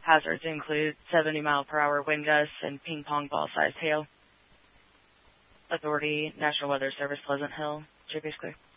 Hazards include 70-mile-per-hour wind gusts and ping-pong ball-sized hail. Authority, National Weather Service, Pleasant Hill, JP Clear.